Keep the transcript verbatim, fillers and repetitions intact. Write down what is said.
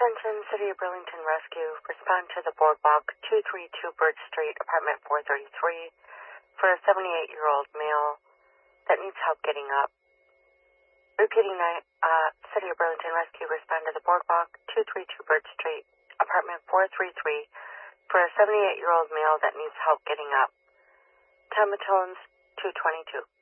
Attention, City of Burlington Rescue. Respond to the Boardwalk, two thirty-two Birch Street, apartment four thirty-three, for a seventy-eight-year-old male that needs help getting up. Repeating that, uh, City of Burlington Rescue. Respond to the Boardwalk, two thirty-two Birch Street, apartment four thirty-three, for a seventy-eight-year-old male that needs help getting up. Tom Matones, two twenty-two.